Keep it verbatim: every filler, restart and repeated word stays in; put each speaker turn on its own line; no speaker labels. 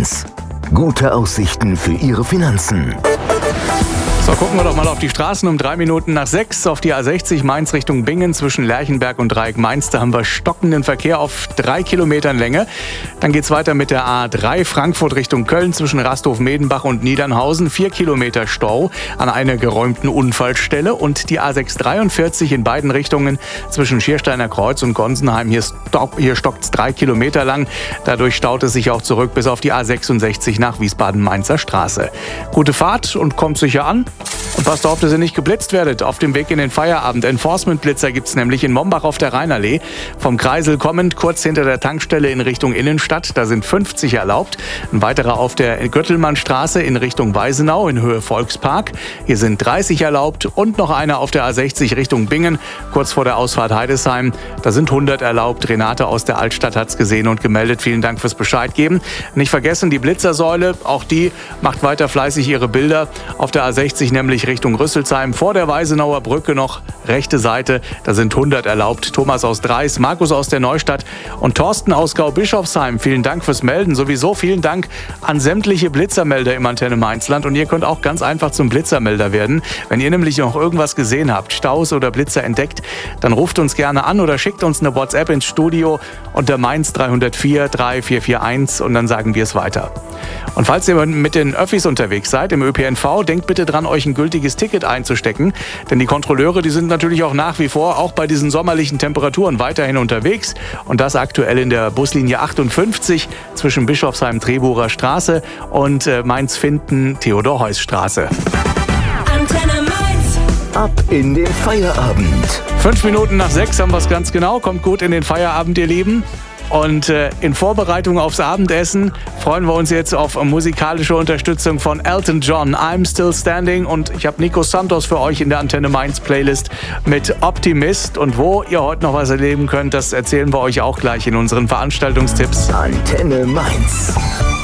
Mainz. Gute Aussichten für Ihre Finanzen.
So, gucken wir doch mal auf die Straßen um drei Minuten nach sechs auf die A sechzig Mainz Richtung Bingen zwischen Lerchenberg und Dreieck Mainz. Da haben wir stockenden Verkehr auf drei Kilometern Länge. Dann geht's weiter mit der A drei Frankfurt Richtung Köln zwischen Rasthof-Medenbach und Niedernhausen. Vier Kilometer Stau an einer geräumten Unfallstelle. Und die A sechs dreiundvierzig in beiden Richtungen zwischen Schiersteiner Kreuz und Gonsenheim. Hier, stopp, hier stockt's drei Kilometer lang. Dadurch staut es sich auch zurück bis auf die A sechsundsechzig nach Wiesbaden-Mainzer Straße. Gute Fahrt und kommt sicher an. Und passt auf, dass ihr nicht geblitzt werdet auf dem Weg in den Feierabend. Enforcement-Blitzer gibt es nämlich in Mombach auf der Rheinallee. Vom Kreisel kommend, kurz hinter der Tankstelle in Richtung Innenstadt. Da sind fünfzig erlaubt. Ein weiterer auf der Göttelmannstraße in Richtung Weisenau in Höhe Volkspark. Hier sind dreißig erlaubt. Und noch einer auf der A sechzig Richtung Bingen, kurz vor der Ausfahrt Heidesheim. Da sind hundert erlaubt. Renate aus der Altstadt hat es gesehen und gemeldet. Vielen Dank fürs Bescheid geben. Nicht vergessen, die Blitzersäule, auch die macht weiter fleißig ihre Bilder. Auf der A sechzig nämlich Richtung Rüsselsheim, vor der Weisenauer Brücke noch rechte Seite, da sind hundert erlaubt. Thomas aus Dreis, Markus aus der Neustadt und Thorsten aus Gau-Bischofsheim. Vielen Dank fürs Melden. Sowieso vielen Dank an sämtliche Blitzermelder im Antenne Mainzland. Und ihr könnt auch ganz einfach zum Blitzermelder werden. Wenn ihr nämlich noch irgendwas gesehen habt, Staus oder Blitzer entdeckt, dann ruft uns gerne an oder schickt uns eine WhatsApp ins Studio unter Mainz drei null vier drei vier vier eins und dann sagen wir es weiter. Und falls ihr mit den Öffis unterwegs seid, im Ö P N V, denkt bitte dran, euch ein gültiges Ticket einzustecken. Denn die Kontrolleure, die sind natürlich auch nach wie vor, auch bei diesen sommerlichen Temperaturen, weiterhin unterwegs. Und das aktuell in der Buslinie achtundfünfzig zwischen Bischofsheim-Treburer Straße und äh, Mainz-Finden-Theodor-Heuss-Straße.
Antenne Mainz. Ab in den Feierabend.
Fünf Minuten nach sechs haben wir es ganz genau. Kommt gut in den Feierabend, ihr Lieben. Und äh, in Vorbereitung aufs Abendessen freuen wir uns jetzt auf musikalische Unterstützung von Elton John, I'm Still Standing. Und ich habe Nico Santos für euch in der Antenne Mainz Playlist mit Optimist. Und wo ihr heute noch was erleben könnt, das erzählen wir euch auch gleich in unseren Veranstaltungstipps.
Antenne Mainz.